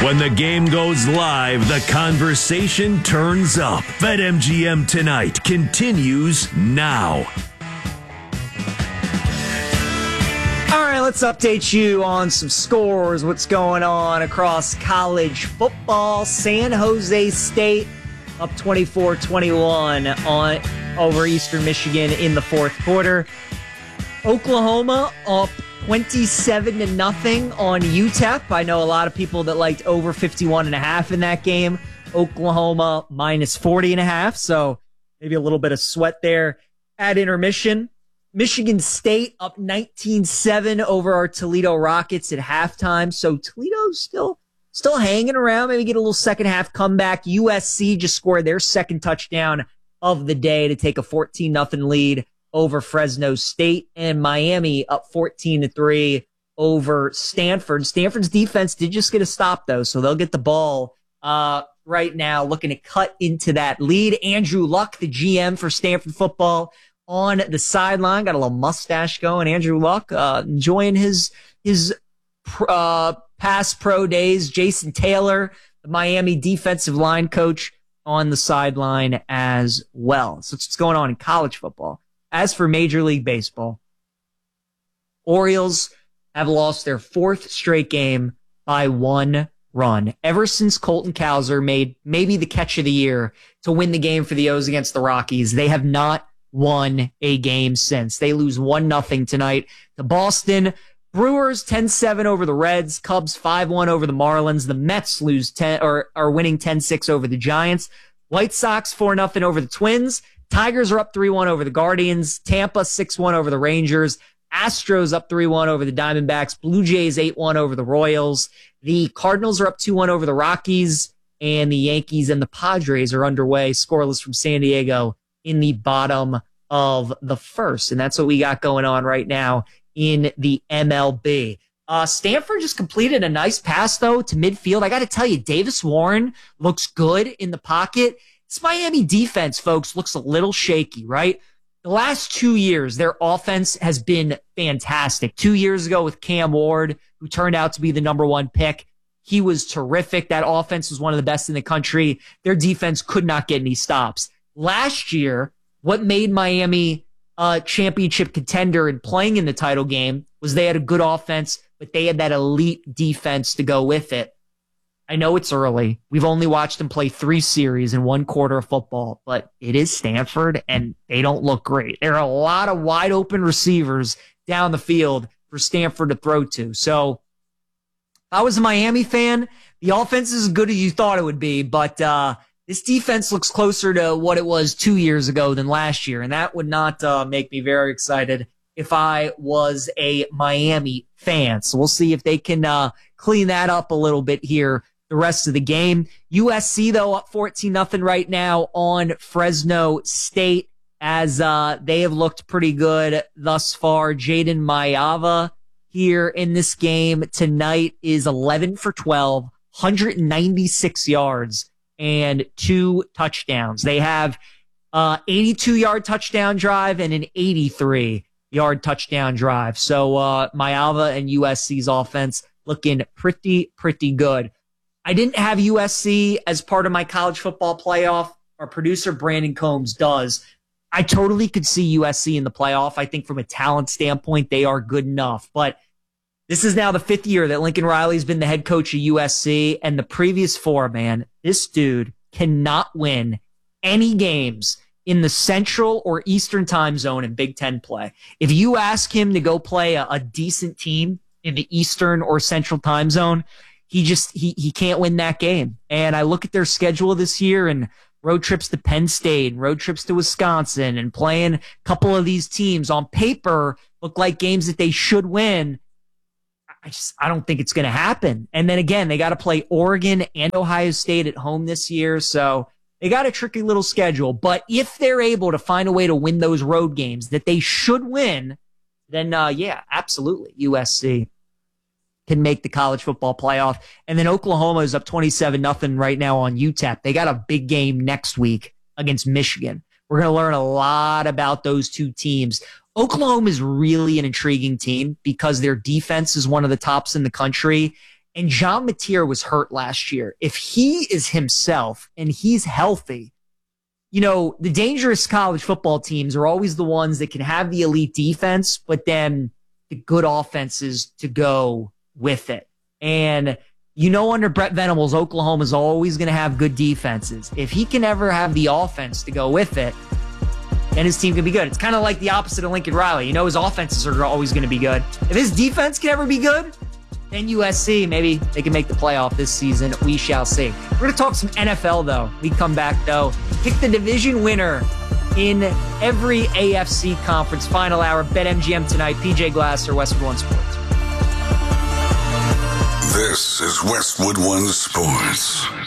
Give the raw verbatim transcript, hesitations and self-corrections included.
When the game goes live, the conversation turns up. BetMGM Tonight continues now. All right, let's update you on some scores, what's going on across college football. San Jose State up twenty-four twenty-one on over Eastern Michigan in the fourth quarter. Oklahoma up twenty-seven to nothing on U T E P. I know a lot of people that liked over fifty-one and a half in that game. Oklahoma minus forty and a half, so maybe a little bit of sweat there at intermission. Michigan State up nineteen seven over our Toledo Rockets at halftime. So Toledo's still still hanging around. Maybe get a little second half comeback. U S C just scored their second touchdown of the day to take a fourteen nothing lead over Fresno State, and Miami up fourteen to three over Stanford. Stanford's defense did just get a stop, though, so they'll get the ball uh, right now, looking to cut into that lead. Andrew Luck, the G M for Stanford football, on the sideline, got a little mustache going. Andrew Luck uh, enjoying his his uh, past pro days. Jason Taylor, the Miami defensive line coach, on the sideline as well. So that's what's going on in college football. As for Major League Baseball, Orioles have lost their fourth straight game by one run. Ever since Colton Cowser made maybe the catch of the year to win the game for the O's against the Rockies, they have not won a game since. They lose one nothing tonight to Boston. Brewers ten seven over the Reds. Cubs five one over the Marlins. The Mets lose ten or are winning ten six over the Giants. White Sox four nothing over the Twins. Tigers are up three one over the Guardians. Tampa six one over the Rangers. Astros up three one over the Diamondbacks. Blue Jays eight one over the Royals. The Cardinals are up two one over the Rockies. And the Yankees and the Padres are underway, scoreless from San Diego in the bottom of the first. And that's what we got going on right now in the M L B. Uh, Stanford just completed a nice pass, though, to midfield. I got to tell you, Davis Warren looks good in the pocket. This Miami defense, folks, looks a little shaky, right? The last two years, their offense has been fantastic. Two years ago with Cam Ward, who turned out to be the number one pick. He was terrific. That offense was one of the best in the country. Their defense could not get any stops. Last year, what made Miami a championship contender and playing in the title game was they had a good offense, but they had that elite defense to go with it. I know it's early. We've only watched them play three series in one quarter of football, but it is Stanford, and they don't look great. There are a lot of wide open receivers down the field for Stanford to throw to. So if I was a Miami fan, the offense is as good as you thought it would be, but uh, this defense looks closer to what it was two years ago than last year, and that would not uh, make me very excited if I was a Miami fan. So we'll see if they can uh, clean that up a little bit here the rest of the game. U S C, though, up fourteen nothing right now on Fresno State, as uh, they have looked pretty good thus far. Jaden Mayava here in this game tonight is eleven for twelve, one hundred ninety-six yards, and two touchdowns. They have uh eighty-two yard touchdown drive and an eighty-three yard touchdown drive. So uh Mayava and U S C's offense looking pretty, pretty good. I didn't have U S C as part of my college football playoff. Our producer, Brandon Combs, does. I totally could see U S C in the playoff. I think from a talent standpoint, they are good enough. But this is now the fifth year that Lincoln Riley's been the head coach of U S C. And the previous four, man, this dude cannot win any games in the Central or Eastern time zone in Big Ten play. If you ask him to go play a, a decent team in the Eastern or Central time zone, He just, he he can't win that game. And I look at their schedule this year and road trips to Penn State, and road trips to Wisconsin, and playing a couple of these teams on paper look like games that they should win. I just, I don't think it's going to happen. And then again, they got to play Oregon and Ohio State at home this year. So they got a tricky little schedule. But if they're able to find a way to win those road games that they should win, then uh, yeah, absolutely. U S C can make the college football playoff. And then Oklahoma is up twenty-seven nothing right now on U T E P. They got a big game next week against Michigan. We're going to learn a lot about those two teams. Oklahoma is really an intriguing team because their defense is one of the tops in the country. And John Mateer was hurt last year. If he is himself and he's healthy, you know, the dangerous college football teams are always the ones that can have the elite defense, but then the good offenses to go with it. And you know, under Brett Venables, Oklahoma's always going to have good defenses. If he can ever have the offense to go with it, then his team can be good. It's kind of like the opposite of Lincoln Riley. You know, his offenses are always going to be good. If his defense can ever be good, then U S C, maybe they can make the playoff this season. We shall see. We're going to talk some N F L, though. We come back, though. Pick the division winner in every A F C conference. Final hour, BetMGM tonight. P J Glasser, Westwood One Sports. This is Westwood One Sports.